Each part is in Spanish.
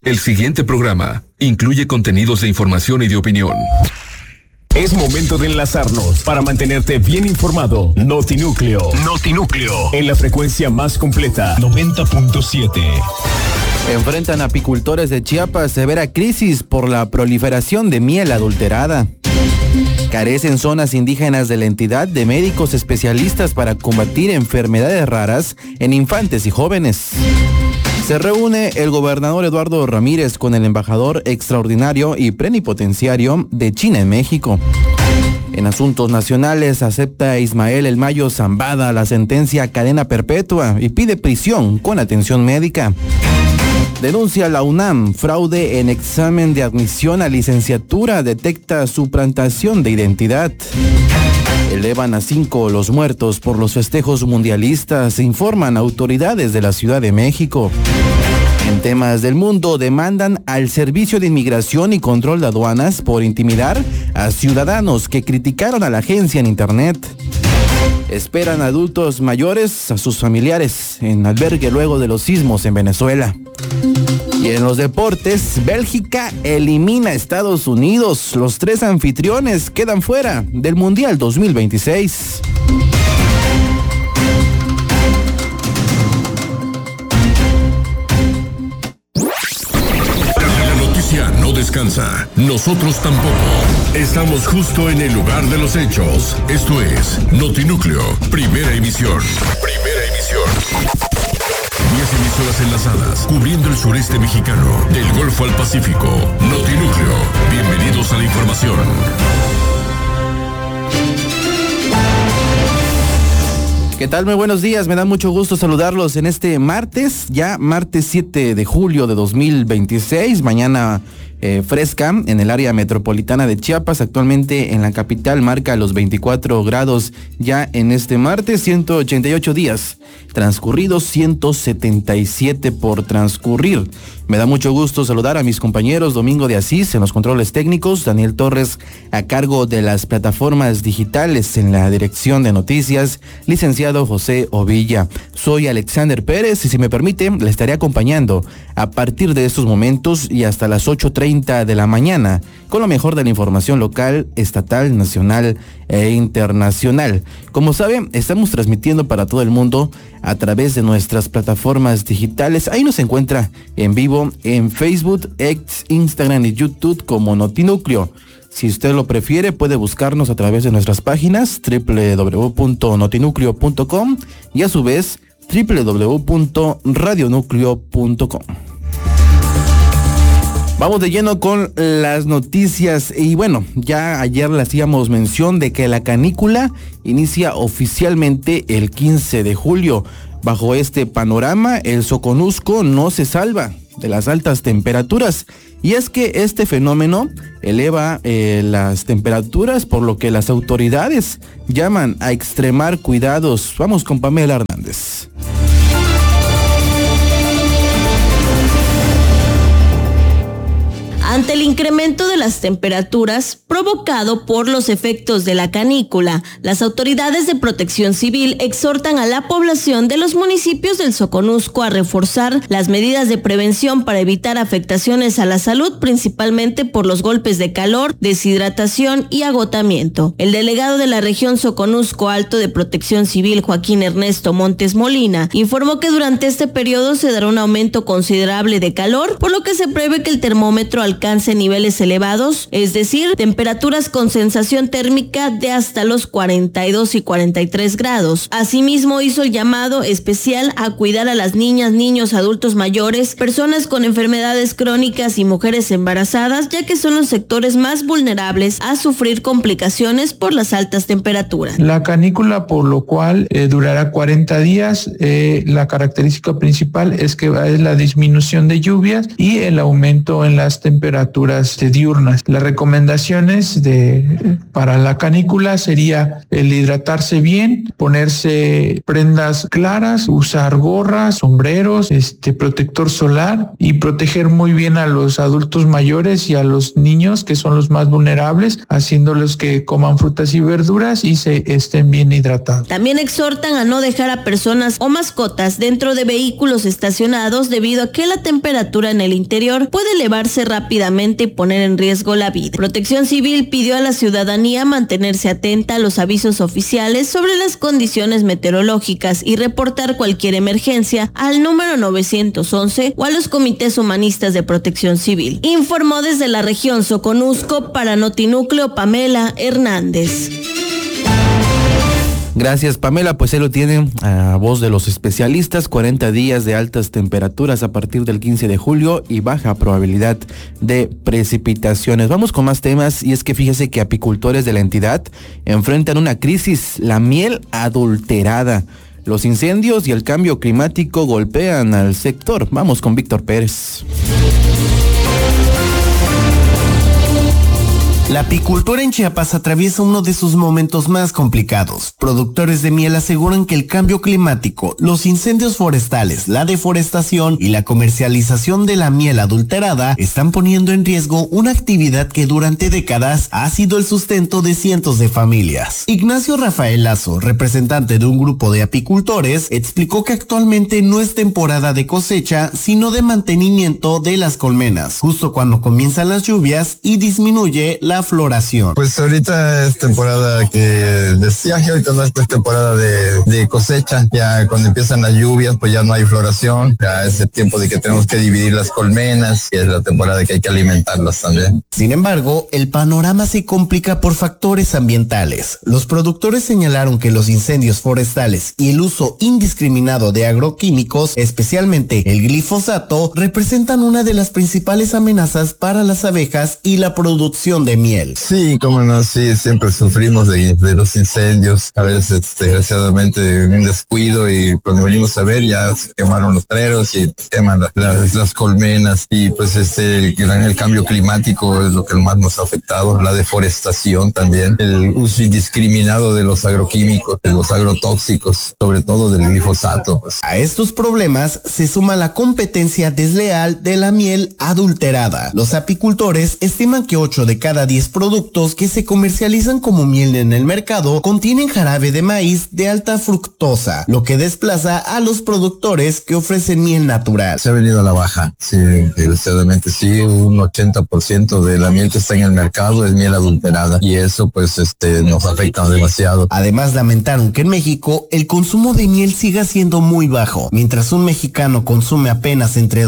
El siguiente programa incluye contenidos de información y de opinión. Es momento de enlazarnos para mantenerte bien informado. Notinúcleo. En la frecuencia más completa. 90.7. Enfrentan apicultores de Chiapas severa crisis por la proliferación de miel adulterada. Carecen zonas indígenas de la entidad de médicos especialistas para combatir enfermedades raras en infantes y jóvenes. Se reúne el gobernador Eduardo Ramírez con el embajador extraordinario y plenipotenciario de China en México. En asuntos nacionales, acepta Ismael El Mayo Zambada la sentencia a cadena perpetua y pide prisión con atención médica. Denuncia la UNAM fraude en examen de admisión a licenciatura, detecta suplantación de identidad. Elevan a 5 los muertos por los festejos mundialistas, informan autoridades de la Ciudad de México. En temas del mundo, demandan al Servicio de Inmigración y Control de Aduanas por intimidar a ciudadanos que criticaron a la agencia en Internet. Esperan adultos mayores a sus familiares en albergue luego de los sismos en Venezuela. Y en los deportes, Bélgica elimina a Estados Unidos. Los 3 anfitriones quedan fuera del Mundial 2026. La noticia no descansa. Nosotros tampoco. Estamos justo en el lugar de los hechos. Esto es Notinúcleo, primera emisión. 10 emisoras enlazadas, cubriendo el sureste mexicano, del Golfo al Pacífico. Notinúcleo, bienvenidos a la información. ¿Qué tal? Muy buenos días, me da mucho gusto saludarlos en este martes, ya martes 7 de julio de 2026, mañana fresca en el área metropolitana de Chiapas. Actualmente en la capital marca los 24 grados ya en este martes, 188 días transcurridos, 177 por transcurrir. Me da mucho gusto saludar a mis compañeros Domingo de Asís en los controles técnicos, Daniel Torres a cargo de las plataformas digitales en la dirección de noticias, licenciado José Ovilla. Soy Alexander Pérez y si me permite le estaré acompañando a partir de estos momentos y hasta las 8:30 de la mañana con lo mejor de la información local, estatal, nacional e internacional. Como saben, estamos transmitiendo para todo el mundo a través de nuestras plataformas digitales. Ahí nos encuentra en vivo en Facebook, X, Instagram y YouTube como Notinúcleo. Si usted lo prefiere, puede buscarnos a través de nuestras páginas www.notinucleo.com y a su vez www.radionucleo.com. Vamos de lleno con las noticias y bueno, ya ayer le hacíamos mención de que la canícula inicia oficialmente el 15 de julio. Bajo este panorama, el Soconusco no se salva de las altas temperaturas y es que este fenómeno eleva las temperaturas, por lo que las autoridades llaman a extremar cuidados. Vamos con Pamela Hernández. Ante el incremento de las temperaturas provocado por los efectos de la canícula, las autoridades de Protección Civil exhortan a la población de los municipios del Soconusco a reforzar las medidas de prevención para evitar afectaciones a la salud, principalmente por los golpes de calor, deshidratación y agotamiento. El delegado de la región Soconusco Alto de Protección Civil, Joaquín Ernesto Montes Molina, informó que durante este periodo se dará un aumento considerable de calor, por lo que se prevé que el termómetro alcance niveles elevados, es decir, temperaturas con sensación térmica de hasta los 42 y 43 grados. Asimismo, hizo el llamado especial a cuidar a las niñas, niños, adultos mayores, personas con enfermedades crónicas y mujeres embarazadas, ya que son los sectores más vulnerables a sufrir complicaciones por las altas temperaturas. La canícula, por lo cual durará 40 días. La característica principal es que es la disminución de lluvias y el aumento en las temperaturas temperaturas diurnas. Las recomendaciones para la canícula sería el hidratarse bien, ponerse prendas claras, usar gorras, sombreros, protector solar y proteger muy bien a los adultos mayores y a los niños, que son los más vulnerables, haciéndolos que coman frutas y verduras y se estén bien hidratados. También exhortan a no dejar a personas o mascotas dentro de vehículos estacionados debido a que la temperatura en el interior puede elevarse rápidamente y poner en riesgo la vida. Protección Civil pidió a la ciudadanía mantenerse atenta a los avisos oficiales sobre las condiciones meteorológicas y reportar cualquier emergencia al número 911 o a los comités humanistas de Protección Civil. Informó desde la región Soconusco para Notinúcleo Pamela Hernández. Gracias, Pamela. Pues ahí lo tienen a voz de los especialistas. 40 días de altas temperaturas a partir del 15 de julio y baja probabilidad de precipitaciones. Vamos con más temas, y es que fíjese que apicultores de la entidad enfrentan una crisis: la miel adulterada. Los incendios y el cambio climático golpean al sector. Vamos con Víctor Pérez. La apicultura en Chiapas atraviesa uno de sus momentos más complicados. Productores de miel aseguran que el cambio climático, los incendios forestales, la deforestación y la comercialización de la miel adulterada están poniendo en riesgo una actividad que durante décadas ha sido el sustento de cientos de familias. Ignacio Rafael Lazo, representante de un grupo de apicultores, explicó que actualmente no es temporada de cosecha, sino de mantenimiento de las colmenas, justo cuando comienzan las lluvias y disminuye la floración. Pues ahorita es temporada de estiaje, ahorita no es temporada de cosecha. Ya cuando empiezan las lluvias, pues ya no hay floración, ya es el tiempo de que tenemos que dividir las colmenas, y es la temporada que hay que alimentarlas también. Sin embargo, el panorama se complica por factores ambientales. Los productores señalaron que los incendios forestales y el uso indiscriminado de agroquímicos, especialmente el glifosato, representan una de las principales amenazas para las abejas y la producción de miel. Sí, cómo no, sí, siempre sufrimos de los incendios, a veces desgraciadamente un descuido, y cuando venimos a ver ya se quemaron los treros y queman las colmenas, y pues el cambio climático es lo que más nos ha afectado, la deforestación también, el uso indiscriminado de los agroquímicos, de los agrotóxicos, sobre todo del glifosato. Pues. A estos problemas se suma la competencia desleal de la miel adulterada. Los apicultores estiman que 8 de cada 10 productos que se comercializan como miel en el mercado contienen jarabe de maíz de alta fructosa, lo que desplaza a los productores que ofrecen miel natural. Se ha venido a la baja, sí, desgraciadamente sí, un 80% de la miel que está en el mercado es miel adulterada, y eso pues nos afecta demasiado. Además, lamentaron que en México el consumo de miel siga siendo muy bajo. Mientras un mexicano consume apenas entre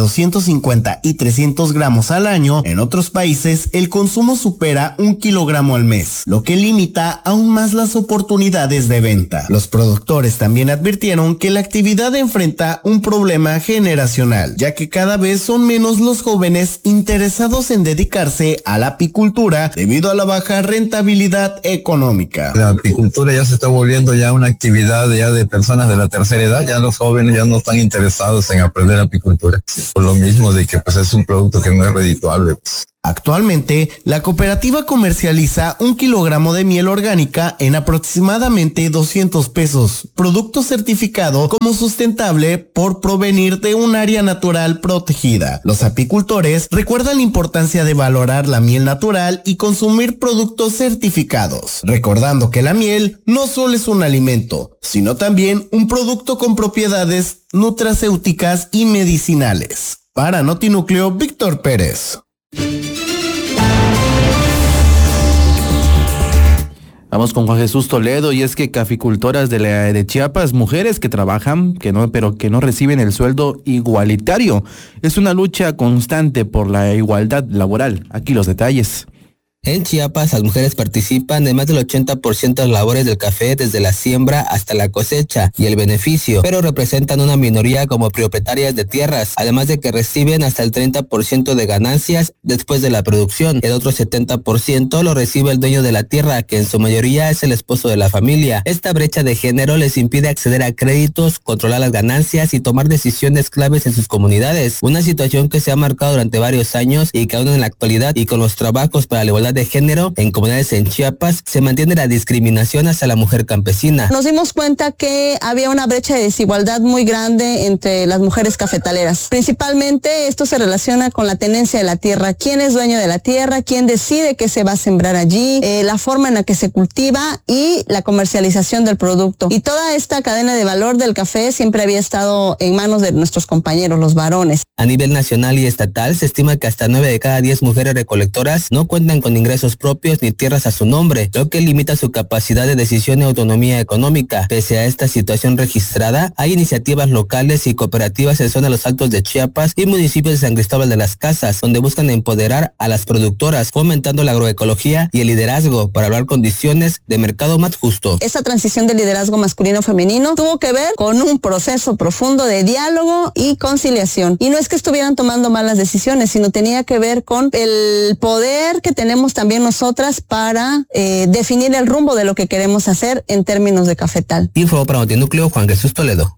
250 y 300 gramos al año, en otros países el consumo supera 1 kilogramo al mes, lo que limita aún más las oportunidades de venta. Los productores también advirtieron que la actividad enfrenta un problema generacional, ya que cada vez son menos los jóvenes interesados en dedicarse a la apicultura debido a la baja rentabilidad económica. La apicultura ya se está volviendo ya una actividad ya de personas de la tercera edad, ya los jóvenes ya no están interesados en aprender apicultura, por lo mismo de que pues es un producto que no es redituable. Pues. Actualmente, la cooperativa comercializa 1 kilogramo de miel orgánica en aproximadamente 200 pesos, producto certificado como sustentable por provenir de un área natural protegida. Los apicultores recuerdan la importancia de valorar la miel natural y consumir productos certificados, recordando que la miel no solo es un alimento, sino también un producto con propiedades nutracéuticas y medicinales. Para Notinúcleo, Víctor Pérez. Vamos con Juan Jesús Toledo, y es que caficultoras de Chiapas, mujeres que trabajan, pero que no reciben el sueldo igualitario. Es una lucha constante por la igualdad laboral. Aquí los detalles. En Chiapas, las mujeres participan en más del 80% de las labores del café desde la siembra hasta la cosecha y el beneficio, pero representan una minoría como propietarias de tierras, además de que reciben hasta el 30% de ganancias después de la producción. El otro 70% lo recibe el dueño de la tierra, que en su mayoría es el esposo de la familia. Esta brecha de género les impide acceder a créditos, controlar las ganancias y tomar decisiones claves en sus comunidades. Una situación que se ha marcado durante varios años y que aún en la actualidad y con los trabajos para la igualdad de género en comunidades en Chiapas se mantiene la discriminación hacia la mujer campesina. Nos dimos cuenta que había una brecha de desigualdad muy grande entre las mujeres cafetaleras. Principalmente esto se relaciona con la tenencia de la tierra. ¿Quién es dueño de la tierra? ¿Quién decide qué se va a sembrar allí? La forma en la que se cultiva y la comercialización del producto. Y toda esta cadena de valor del café siempre había estado en manos de nuestros compañeros, los varones. A nivel nacional y estatal se estima que hasta 9 de cada 10 mujeres recolectoras no cuentan con ingresos propios ni tierras a su nombre, lo que limita su capacidad de decisión y autonomía económica. Pese a esta situación registrada, hay iniciativas locales y cooperativas en zona de los Altos de Chiapas y municipios de San Cristóbal de las Casas, donde buscan empoderar a las productoras, fomentando la agroecología y el liderazgo para lograr condiciones de mercado más justo. Esa transición del liderazgo masculino-femenino tuvo que ver con un proceso profundo de diálogo y conciliación. Y no es que estuvieran tomando malas decisiones, sino tenía que ver con el poder que tenemos también nosotras para definir el rumbo de lo que queremos hacer en términos de cafetal. Info para Notinúcleo, Juan Jesús Toledo.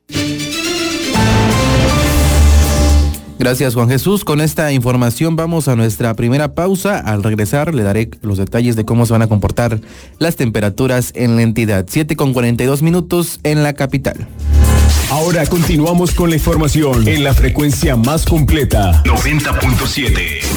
Gracias, Juan Jesús. Con esta información vamos a nuestra primera pausa. Al regresar le daré los detalles de cómo se van a comportar las temperaturas en la entidad. 7:42 en la capital. Ahora continuamos con la información en la frecuencia más completa. 90.7.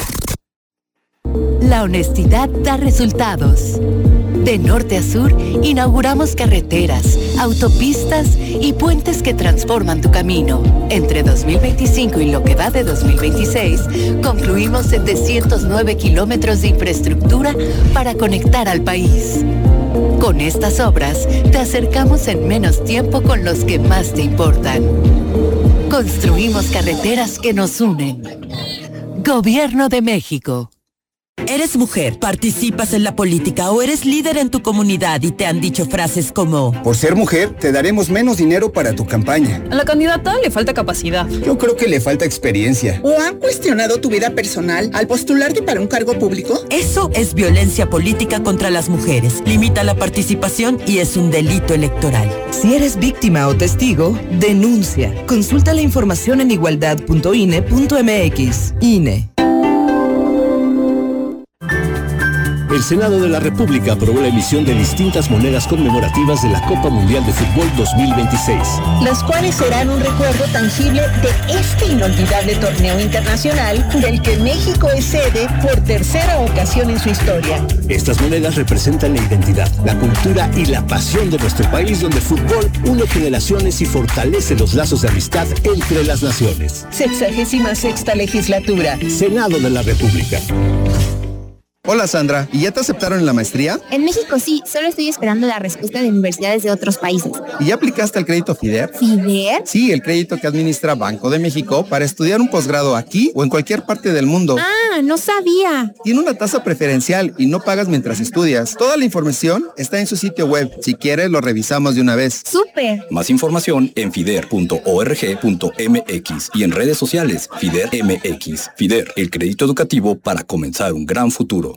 La honestidad da resultados. De norte a sur, inauguramos carreteras, autopistas y puentes que transforman tu camino. Entre 2025 y lo que va de 2026, concluimos 709 kilómetros de infraestructura para conectar al país. Con estas obras, te acercamos en menos tiempo con los que más te importan. Construimos carreteras que nos unen. Gobierno de México. ¿Eres mujer, participas en la política o eres líder en tu comunidad y te han dicho frases como: por ser mujer, te daremos menos dinero para tu campaña? A la candidata le falta capacidad. Yo creo que le falta experiencia. ¿O han cuestionado tu vida personal al postularte para un cargo público? Eso es violencia política contra las mujeres. Limita la participación y es un delito electoral. Si eres víctima o testigo, denuncia. Consulta la información en igualdad.ine.mx. INE. El Senado de la República aprobó la emisión de distintas monedas conmemorativas de la Copa Mundial de Fútbol 2026. Las cuales serán un recuerdo tangible de este inolvidable torneo internacional del que México es sede por tercera ocasión en su historia. Estas monedas representan la identidad, la cultura y la pasión de nuestro país, donde el fútbol une generaciones y fortalece los lazos de amistad entre las naciones. 66ª legislatura. Senado de la República. Hola Sandra, ¿y ya te aceptaron en la maestría? En México sí, solo estoy esperando la respuesta de universidades de otros países. ¿Y ya aplicaste al crédito FIDER? ¿FIDER? Sí, el crédito que administra Banco de México para estudiar un posgrado aquí o en cualquier parte del mundo. Ah, no sabía. Tiene una tasa preferencial y no pagas mientras estudias. Toda la información está en su sitio web. Si quieres, lo revisamos de una vez. ¡Súper! Más información en fider.org.mx y en redes sociales FIDER MX. FIDER, el crédito educativo para comenzar un gran futuro.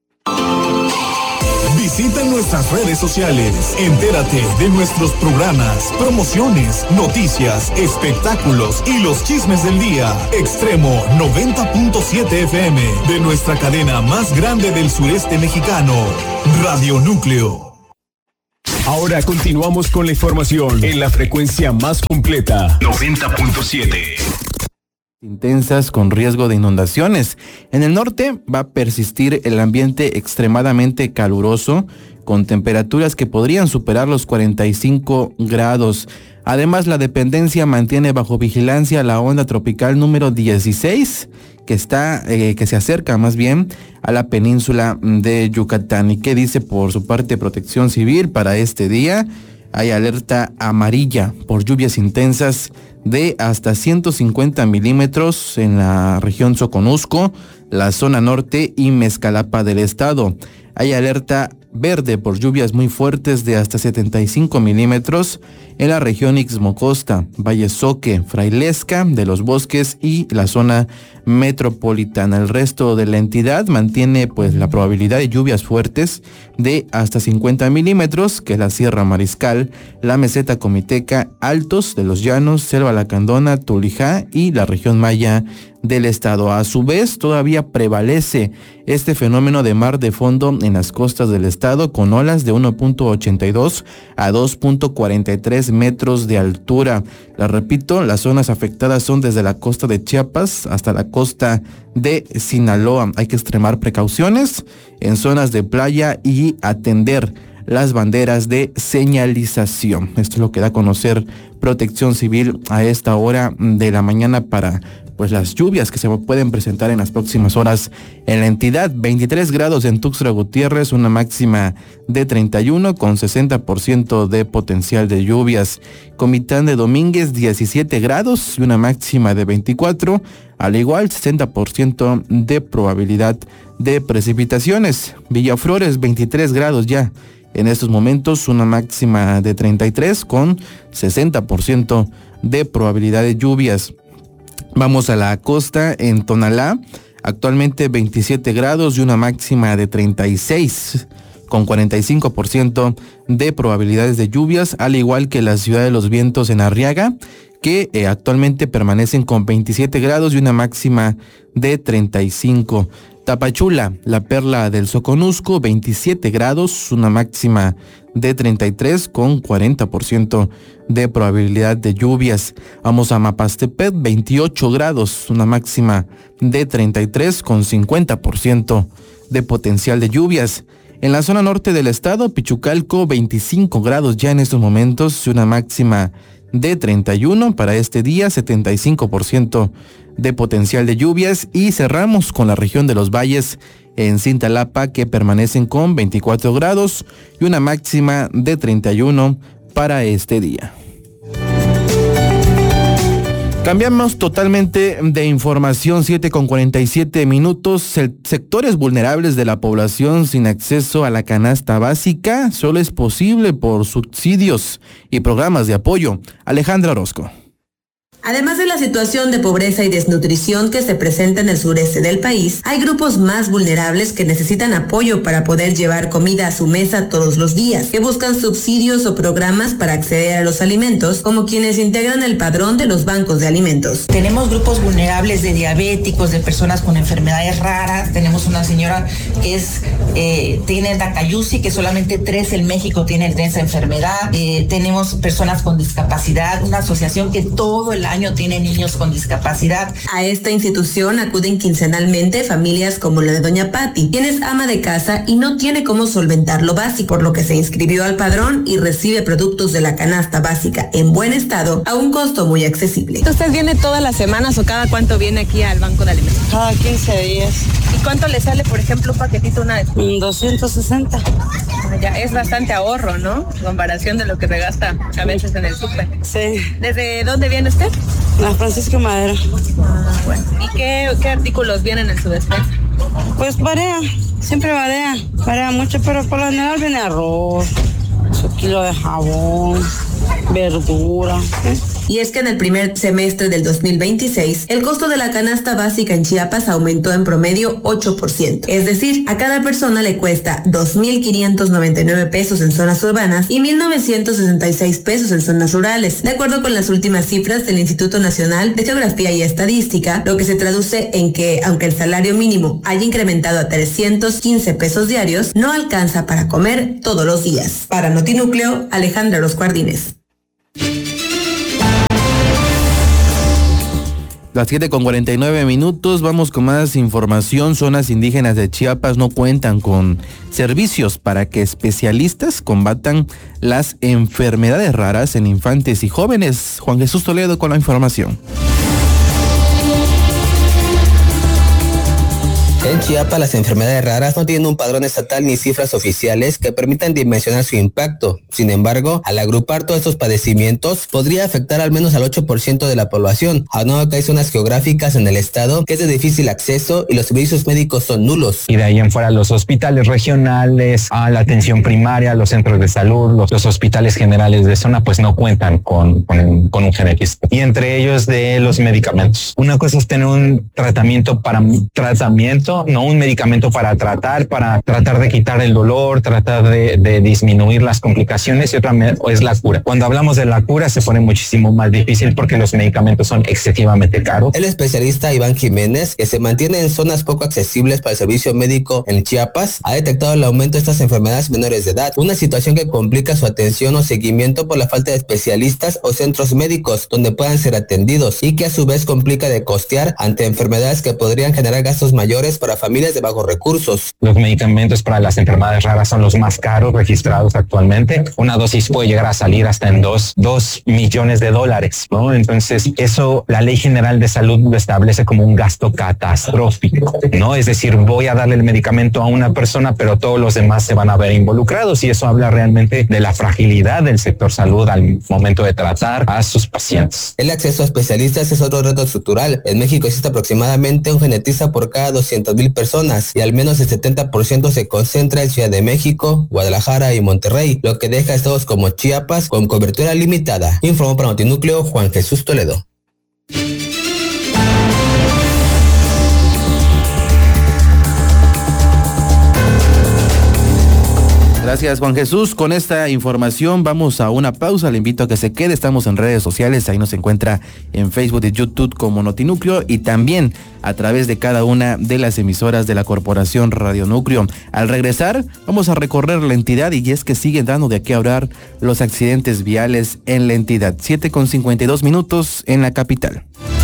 Visita nuestras redes sociales. Entérate de nuestros programas, promociones, noticias, espectáculos y los chismes del día. Extremo 90.7 FM de nuestra cadena más grande del sureste mexicano, Radio Núcleo. Ahora continuamos con la información en la frecuencia más completa. 90.7. Intensas con riesgo de inundaciones. En el norte va a persistir el ambiente extremadamente caluroso, con temperaturas que podrían superar los 45 grados. Además, la dependencia mantiene bajo vigilancia la onda tropical número 16, que se acerca más bien a la península de Yucatán. ¿Y qué dice por su parte Protección Civil para este día? Hay alerta amarilla por lluvias intensas de hasta 150 milímetros en la región Soconusco, la zona norte y Mezcalapa del estado. Hay alerta verde por lluvias muy fuertes de hasta 75 milímetros en la región Ixmocosta, Valle Soque, Frailesca de los Bosques y la zona metropolitana. El resto de la entidad mantiene pues la probabilidad de lluvias fuertes de hasta 50 milímetros, que es la Sierra Mariscal, la Meseta Comiteca, Altos de los Llanos, Selva Lacandona, Tulijá y la región Maya del estado. A su vez, todavía prevalece este fenómeno de mar de fondo en las costas del estado, con olas de 1.82 a 2.43 metros de altura. La repito, las zonas afectadas son desde la costa de Chiapas hasta la costa de Sinaloa. Hay que extremar precauciones en zonas de playa y atender las banderas de señalización. Esto es lo que da a conocer Protección Civil a esta hora de la mañana para pues las lluvias que se pueden presentar en las próximas horas en la entidad. 23 grados en Tuxtla Gutiérrez, una máxima de 31 con 60% de potencial de lluvias. Comitán de Domínguez, 17 grados y una máxima de 24, al igual 60% de probabilidad de precipitaciones. Villaflores, 23 grados ya en estos momentos, una máxima de 33 con 60% de probabilidad de lluvias. Vamos a la costa en Tonalá, actualmente 27 grados y una máxima de 36 con 45% de probabilidades de lluvias, al igual que la Ciudad de los Vientos en Arriaga, que actualmente permanecen con 27 grados y una máxima de 35. Tapachula, la perla del Soconusco, 27 grados, una máxima de 33 con 40% de probabilidad de lluvias. Vamos a Mapastepec, 28 grados, una máxima de 33 con 50% de potencial de lluvias. En la zona norte del estado, Pichucalco, 25 grados ya en estos momentos y una máxima de 31 para este día, 75% de potencial de lluvias. Y cerramos con la región de los valles en Cintalapa, que permanecen con 24 grados y una máxima de 31 para este día. Cambiamos totalmente de información, 7:47. Sectores vulnerables de la población sin acceso a la canasta básica solo es posible por subsidios y programas de apoyo. Alejandra Orozco. Además de la situación de pobreza y desnutrición que se presenta en el sureste del país, hay grupos más vulnerables que necesitan apoyo para poder llevar comida a su mesa todos los días, que buscan subsidios o programas para acceder a los alimentos, como quienes integran el padrón de los bancos de alimentos. Tenemos grupos vulnerables de diabéticos, de personas con enfermedades raras. Tenemos una señora que tiene el Takayusi, que solamente 3 en México tienen esa enfermedad. Tenemos personas con discapacidad, una asociación que todo el año tiene niños con discapacidad. A esta institución acuden quincenalmente familias como la de doña Patti, quien es ama de casa y no tiene cómo solventar lo básico, por lo que se inscribió al padrón y recibe productos de la canasta básica en buen estado a un costo muy accesible. ¿Usted viene todas las semanas o cada cuánto viene aquí al banco de alimentos? Cada 15 días. ¿Y cuánto le sale, por ejemplo, un paquetito una vez? 260. Ya es bastante ahorro, ¿no? En comparación de lo que se gasta a veces en el súper. Sí. ¿Desde dónde viene usted? La Francisco Madero. Bueno. ¿Y qué artículos vienen en su despensa? Pues varía, siempre varía mucho, pero por lo general viene arroz, su kilo de jabón, verdura. Y es que en el primer semestre del 2026, el costo de la canasta básica en Chiapas aumentó en promedio 8%. Es decir, a cada persona le cuesta 2,599 pesos en zonas urbanas y 1,966 pesos en zonas rurales, de acuerdo con las últimas cifras del Instituto Nacional de Geografía y Estadística, lo que se traduce en que, aunque el salario mínimo haya incrementado a 315 pesos diarios, no alcanza para comer todos los días. Para Notinúcleo, Alejandra Orozco Ardínez. Las 7:49, vamos con más información. Zonas indígenas de Chiapas no cuentan con servicios para que especialistas combatan las enfermedades raras en infantes y jóvenes. Juan Jesús Toledo con la información. En Chiapas, las enfermedades raras no tienen un padrón estatal ni cifras oficiales que permitan dimensionar su impacto. Sin embargo, al agrupar todos estos padecimientos, podría afectar al menos al 8% de la población, aunado que hay zonas geográficas en el estado que es de difícil acceso y los servicios médicos son nulos. Y de ahí en fuera los hospitales regionales, a la atención primaria, los centros de salud, los hospitales generales de zona, pues no cuentan con un genetista. Y entre ellos de los medicamentos. Una cosa es tener un tratamiento, no un medicamento para tratar de quitar el dolor, tratar de disminuir las complicaciones, y otra es la cura. Cuando hablamos de la cura se pone muchísimo más difícil porque los medicamentos son excesivamente caros. El especialista Iván Jiménez, que se mantiene en zonas poco accesibles para el servicio médico en Chiapas, ha detectado el aumento de estas enfermedades menores de edad, una situación que complica su atención o seguimiento por la falta de especialistas o centros médicos donde puedan ser atendidos, y que a su vez complica de costear ante enfermedades que podrían generar gastos mayores para familias de bajos recursos. Los medicamentos para las enfermedades raras son los más caros registrados actualmente. Una dosis puede llegar a salir hasta en $2 millones, ¿no? Entonces, eso la Ley General de Salud lo establece como un gasto catastrófico, ¿no? Es decir, voy a darle el medicamento a una persona, pero todos los demás se van a ver involucrados, y eso habla realmente de la fragilidad del sector salud al momento de tratar a sus pacientes. El acceso a especialistas es otro reto estructural. En México existe aproximadamente un genetista por cada 200,000 personas, y al menos el 70% se concentra en Ciudad de México, Guadalajara y Monterrey, lo que deja a estados como Chiapas con cobertura limitada. Informó para Notinúcleo Juan Jesús Toledo. Gracias, Juan Jesús. Con esta información vamos a una pausa. Le invito a que se quede. Estamos en redes sociales. Ahí nos encuentra en Facebook y YouTube como Notinúcleo, y también a través de cada una de las emisoras de la Corporación Radio Núcleo. Al regresar, vamos a recorrer la entidad, y es que siguen dando de qué hablar los accidentes viales en la entidad. 7:52 en la capital.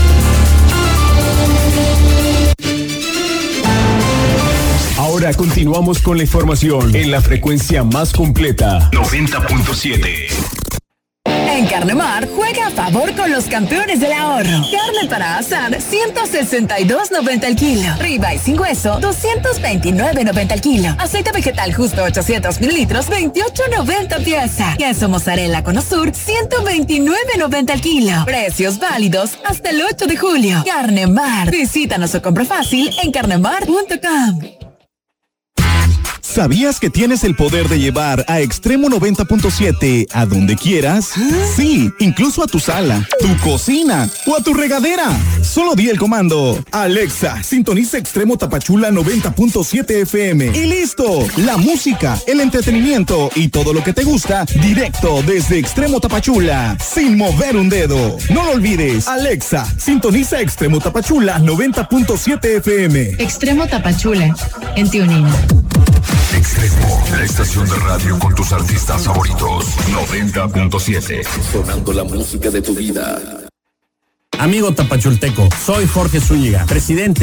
Ahora continuamos con la información en la frecuencia más completa, 90.7. En Carnemar, juega a favor con los campeones del ahorro. Carne para asar, 162.90 el kilo. Ribeye sin hueso, 229.90 el kilo. Aceite vegetal justo 800 mililitros, 28.90 pieza. Queso mozzarella Conosur, 129.90 el kilo. Precios válidos hasta el 8 de julio. Carnemar, visítanos o compra fácil en carnemar.com. ¿Sabías que tienes el poder de llevar a Extremo 90.7 a donde quieras? Sí, incluso a tu sala, tu cocina o a tu regadera. Solo di el comando: Alexa, sintoniza Extremo Tapachula 90.7 FM. Y listo, la música, el entretenimiento y todo lo que te gusta directo desde Extremo Tapachula, sin mover un dedo. No lo olvides, Alexa, sintoniza Extremo Tapachula 90.7 FM. Extremo Tapachula, en TuneIn. Extremo, la estación de radio con tus artistas favoritos. 90.7. Sonando la música de tu vida. Amigo tapachulteco, soy Jorge Zúñiga, presidente